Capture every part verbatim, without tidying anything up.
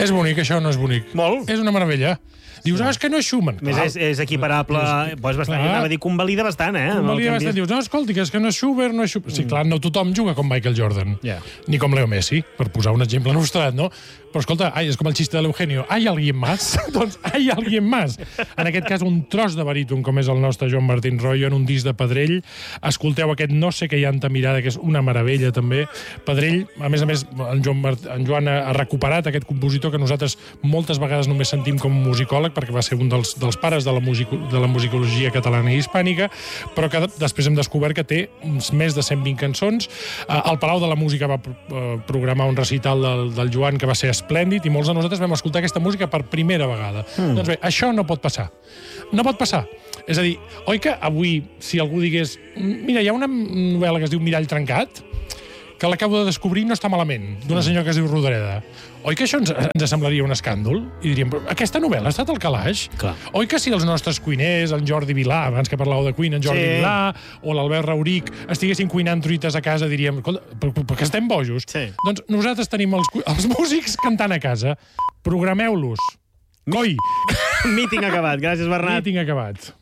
És bonic, això no és bonic. Molt. És una meravella. Dius, ah, és que no és Schumann. Més és, és equiparable... Pues bastant, Clar. anava a dir, convalida bastant, eh? Convalida bastant. Dius, no, escolti, que és que no és Schubert, no és Schubert. Sí, clar, no tothom juga com Michael Jordan. Yeah. Ni com Leo Messi, per posar un exemple nostrat, no? Però escolta, ai, és com el xiste de l'Eugenio. ¿Hay alguien más? Doncs hay alguien más. En aquest cas, un tros de baríton, com és el nostre Joan Martín Royo, en un disc de Pedrell. Escolteu aquest No sé què hi ha en ta mirada, que és una meravella, també. Pedrell, a més a més, en Joan, Mart... en Joan ha recuperat aquest compositor que nosaltres moltes vegades només sentim com a musicòleg, perquè va ser un dels, dels pares de la, musico... de la musicologia catalana i hispànica, però que després hem descobert que té uns més de cent vint cançons. El Palau de la Música va programar un recital del, del Joan que va ser esplèndid, i molts de nosaltres vam escoltar aquesta música per primera vegada. Mm. Doncs bé, això no pot passar. No pot passar. És a dir, oi que avui, si algú digués mira, hi ha una novel·la que es diu Mirall trencat, que l'acabo de descobrir, no està malament, d'una senyora que es diu Rodoreda. Oi que això ens, ens semblaria un escàndol? I diríem, aquesta novel·la ha estat al calaix? Clar. Oi que si els nostres cuiners, en Jordi Vilà, abans que parlàveu de cuina, en Jordi Sí. Vilà, o l'Albert Rauric, estiguessin cuinant truites a casa, diríem, perquè estem bojos. Sí. Doncs nosaltres tenim els, els músics cantant a casa. Programeu-los. Coi! Míting acabat. Gràcies, Bernat. Meeting acabat.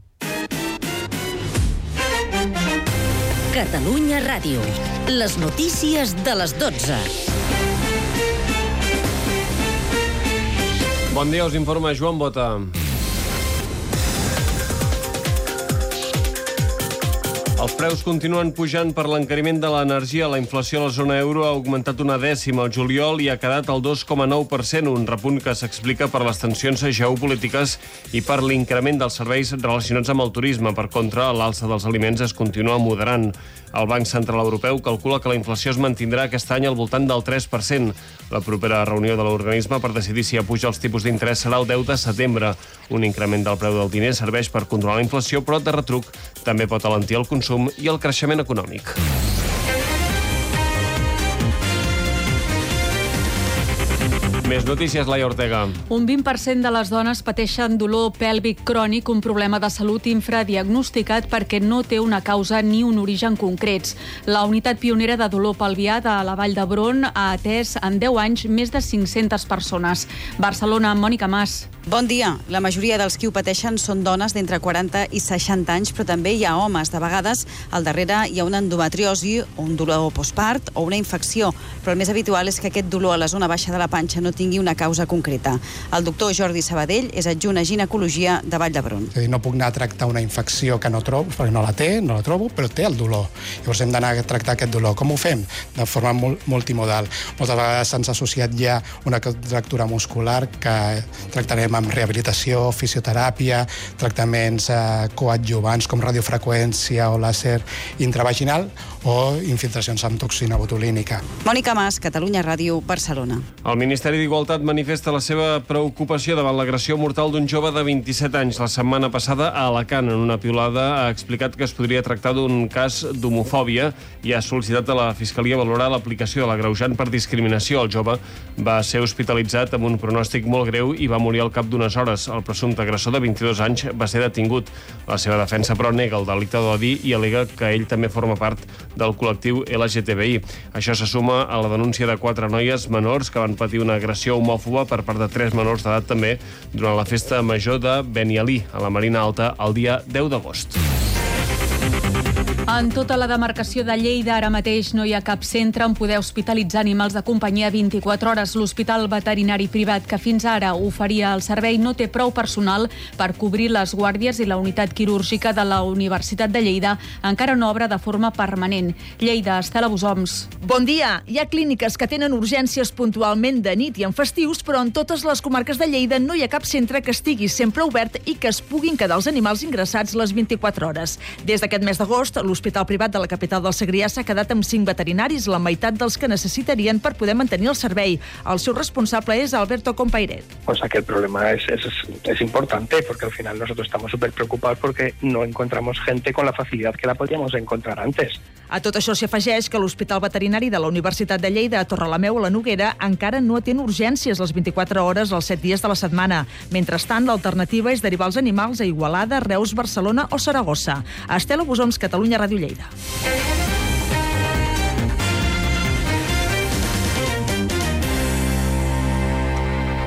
Catalunya Ràdio. Les notícies de les dotze. Bon dia, us informa Joan Bota. Els preus continuen pujant per l'encariment de l'energia. La inflació a la zona euro ha augmentat una dècima al juliol i ha quedat al dos coma nou per cent, un repunt que s'explica per les tensions geopolítiques i per l'increment dels serveis relacionats amb el turisme. Per contra, l'alça dels aliments es continua moderant. El Banc Central Europeu calcula que la inflació es mantindrà aquest any al voltant del tres per cent. La propera reunió de l'organisme per decidir si apuja els tipus d'interès serà el deu de setembre. Un increment del preu del diner serveix per controlar la inflació, però de retruc també pot alentir el consum i el creixement econòmic. Més notícies, Laia Ortega. Un vint per cent de les dones pateixen dolor pèlvic crònic, un problema de salut infradiagnosticat perquè no té una causa ni un origen concrets. La unitat pionera de dolor pelvià de la Vall d'Hebron ha atès en deu anys més de cinc-centes persones. Barcelona, Mònica Mas. Bon dia. La majoria dels qui ho pateixen són dones d'entre quaranta i seixanta anys, però també hi ha homes. De vegades, al darrere hi ha una endometriosi, un dolor postpart o una infecció, però el més habitual és que aquest dolor a la zona baixa de la panxa no tingui una causa concreta. El doctor Jordi Sabadell és adjunt a ginecologia de Vall d'Hebron. És a dir, no puc anar a tractar una infecció que no trobo, perquè no la té, no la trobo, però té el dolor. Llavors hem d'anar a tractar aquest dolor. Com ho fem? De forma multimodal. Moltes vegades se'ns ha associat ja una contractura muscular que tractarem amb rehabilitació, fisioteràpia, tractaments eh, coadjuvants com radiofreqüència o làser intravaginal o infiltracions amb toxina botulínica. Mònica Mas, Catalunya Ràdio, Barcelona. El Ministeri d'Igualtat manifesta la seva preocupació davant l'agressió mortal d'un jove de vint-i-set anys. La setmana passada, a Alacant, en una piulada, ha explicat que es podria tractar d'un cas d'homofòbia i ha sol·licitat a la Fiscalia valorar l'aplicació de l'agreujant per discriminació. El jove va ser hospitalitzat amb un pronòstic molt greu i va morir al cap d'unes hores. El presumpte agressor de vint-i-dos anys va ser detingut. La seva defensa, però, nega el delicte d'odi i al·lega que ell també forma part del col·lectiu L G T B I. Això se suma a la denúncia de quatre noies menors que van patir una agressió homòfoba per part de tres menors d'edat també durant la festa major de Benialí, a la Marina Alta, el dia deu d'agost. En tota la demarcació de Lleida ara mateix no hi ha cap centre on poder hospitalitzar animals de companyia vint-i-quatre hores. L'Hospital Veterinari Privat, que fins ara oferia el servei, no té prou personal per cobrir les guàrdies i la unitat quirúrgica de la Universitat de Lleida encara no obre de forma permanent. Lleida, Estela Busoms. Bon dia. Hi ha clíniques que tenen urgències puntualment de nit i en festius, però en totes les comarques de Lleida no hi ha cap centre que estigui sempre obert i que es puguin quedar els animals ingressats les vint-i-quatre hores. Des d'aquest mes d'agost, l'Hospital Privat de la capital del Segrià s'ha quedat amb cinc veterinaris, la meitat dels que necessitarien per poder mantenir el servei. El seu responsable és Alberto Compairet. O sea que el problema es, es, es importante, porque al final nosotros estamos súper preocupados porque no encontramos gente con la facilidad que la podíamos encontrar antes. A tot això s'hi afegeix que l'Hospital Veterinari de la Universitat de Lleida a Torrelameu a la Noguera encara no atén urgències les vint-i-quatre hores els set dies de la setmana. Mentrestant, l'alternativa és derivar els animals a Igualada, Reus, Barcelona o Saragossa. Estela Busoms, Catalunya Ràdio Lleida.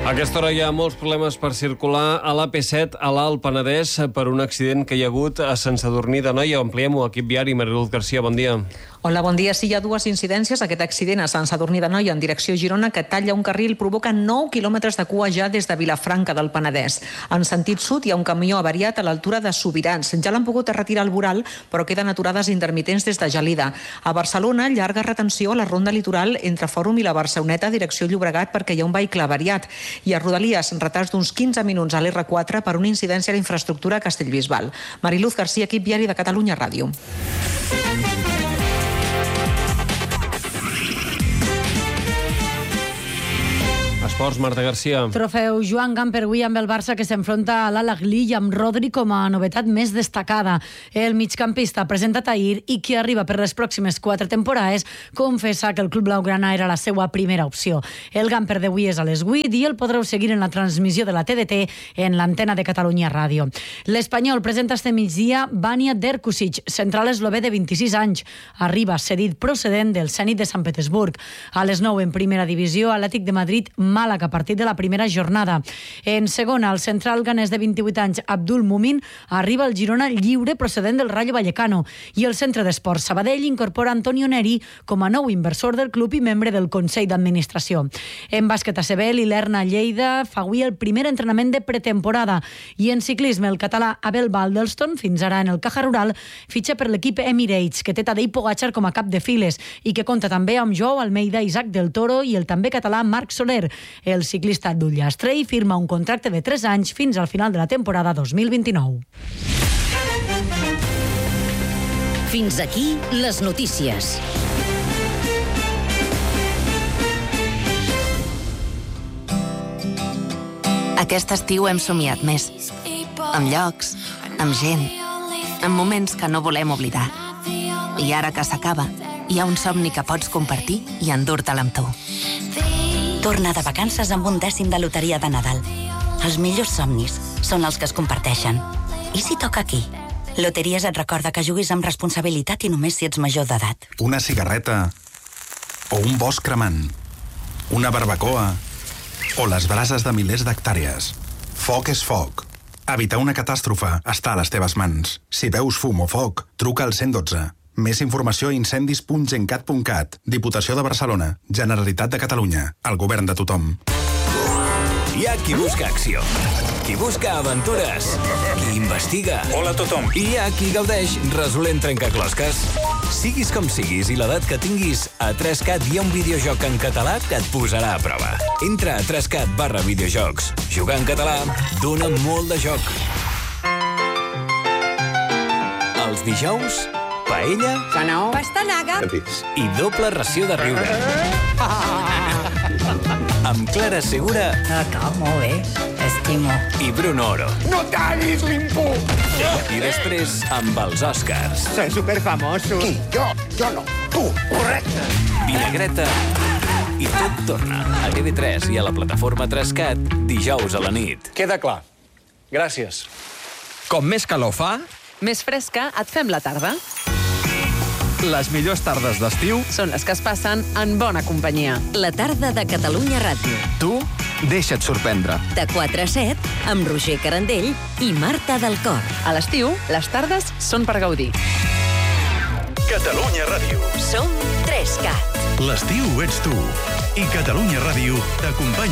A aquesta hora hi ha molts problemes per circular a l'A P set a l'Alt Penedès per un accident que hi ha hagut a Sant Sadurní d'Anoia. Ampliem-ho, equip viari. Mariluz Garcia, bon dia. Hola, bon dia. Sí, hi ha dues incidències. Aquest accident a Sant Sadurní d'Anoia en direcció Girona que talla un carril provoca nou quilòmetres de cua ja des de Vilafranca del Penedès. En sentit sud hi ha un camió avariat a l'altura de Sobirans. Ja l'han pogut retirar al voral, però queden aturades intermitents des de Gelida. A Barcelona, llarga retenció a la ronda litoral entre Fòrum i la Barceloneta, direcció Llobregat, perquè hi ha un vehicle avariat. I a Rodalies, retards d'uns quinze minuts a l'R quatre per una incidència a la infraestructura a Castellbisbal. Mariluz Garcia, equip viari de Catalunya Ràdio. Esports, Marta Garcia. Trofeu Joan Gamper avui amb el Barça que s'enfronta a l'Al-Ahly i amb Rodri com a novetat més destacada. El migcampista presentat ahir i qui arriba per les pròximes quatre temporades confessa que el club blaugrana era la seva primera opció. El Gamper d'avui és a les vuit i el podreu seguir en la transmissió de la T D T en l'antena de Catalunya Ràdio. L'Espanyol presenta este migdia Vania Derkusic, central eslové de vint-i-sis anys. Arriba cedit procedent del Zenit de Sant Petersburg. A les nou en primera divisió, Atlètic de Madrid Màlaga a partir de la primera jornada. En segona, el central ganès de vint-i-vuit anys, Abdul Mumin, arriba al Girona lliure procedent del Rayo Vallecano. I el centre d'esports Sabadell incorpora Antonio Neri com a nou inversor del club i membre del Consell d'Administració. En bàsquet A C B, l'Ilerna Lleida fa avui el primer entrenament de pretemporada. I en ciclisme, el català Abel Baldelston, fins ara en el Caja Rural, fitxa per l'equip Emirates, que té Tadej Pogačar com a cap de files i que compta també amb Joao Almeida, Isaac del Toro i el també català Marc Soler. El ciclista d'Ullastrell firma un contracte de tres anys fins al final de la temporada dos mil vint-i-nou. Fins aquí les notícies. Aquest estiu hem somiat més. Amb llocs, amb gent, amb moments que no volem oblidar. I ara que s'acaba, hi ha un somni que pots compartir i endur-te'l amb tu. Torna de vacances amb un dècim de loteria de Nadal. Els millors somnis són els que es comparteixen. I si toca aquí? Loteries et recorda que juguis amb responsabilitat i només si ets major d'edat. Una cigarreta o un bosc cremant, una barbacoa o les brases de milers d'hectàrees. Foc és foc. Evitar una catàstrofe està a les teves mans. Si veus fum o foc, truca al cent dotze. Més informació a incendis punt gencat punt cat. Diputació de Barcelona. Generalitat de Catalunya. El govern de tothom. Hi ha qui busca acció, qui busca aventures, qui investiga. Hola a tothom. I hi ha qui gaudeix resolent trencaclosques. Siguis com siguis i l'edat que tinguis, a tres cat hi ha un videojoc en català que et posarà a prova. Entra a tres cat barra videojocs. Jugar en català dona molt de joc. Els dijous, paella, Sanao, pastanaga i doble ració de riure. Amb Clara Segura. Acá, molt bé, estimo. I Bruno Oro. No tallis l'impú! I després amb els Oscars. Soy superfamoso. Qui? Jo? Jo no. Tu, correcte. Vinagreta. I tot torna a T V tres i a la plataforma tres cat dijous a la nit. Queda clar. Gràcies. Com més calor fa, més fresca et fem la tarda. Les millors tardes d'estiu són les que es passen en bona companyia. La tarda de Catalunya Ràdio. Tu deixa't sorprendre. De quatre a set, amb Roger Carandell i Marta del Cor. A l'estiu, les tardes són per gaudir. Catalunya Ràdio. Som tres cat. L'estiu ets tu. I Catalunya Ràdio t'acompanya